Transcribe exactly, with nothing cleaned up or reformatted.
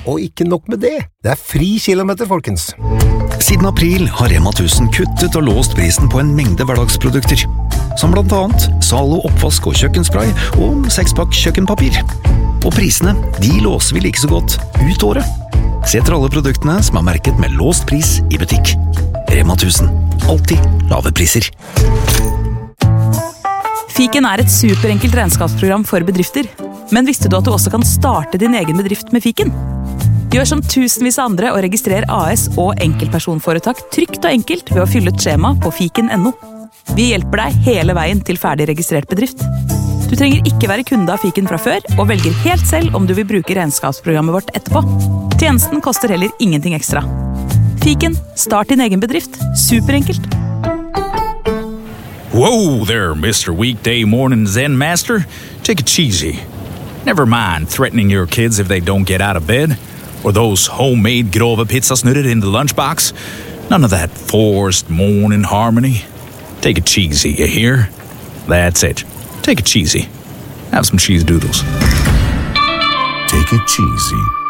Og ikke nok med det, det er fri kilometer, folkens. Siden april har Rema tusen kuttet og låst prisen på en mengde hverdagsprodukter, som blant annet Zalo oppvask og kjøkkenspray og sekspakk kjøkkenpapir. Og prisene, de låser vi like så godt ut året. Se etter alle produktene som er merket med låst pris i butikk. Rema tusen, alltid lave priser. Fiken er et superenkelt regnskapsprogram for bedrifter. Men visste du at du også kan starte din egen bedrift med Fiken? Gjør som tusenvis av andre og registrer A S og enkeltpersonforetak trygt og enkelt ved å fylle et skjema på fiken punktum no. Vi hjelper deg hele veien til ferdig registrert bedrift. Du trenger ikke være kunde av Fiken fra før, og velger helt selv om du vil bruke regnskapsprogrammet vårt etterpå. Tjenesten koster heller ingenting ekstra. Fiken, start din egen bedrift. Superenkelt. Whoa there, Mister Weekday Morning Zen Master. Take it cheesy. Never mind threatening your kids if they don't get out of bed, or those homemade grove pizzasnurrer in the lunchbox. None of that forced morning harmony. Take it cheesy, you hear? That's it. Take it cheesy. Have some cheese doodles. Take it cheesy.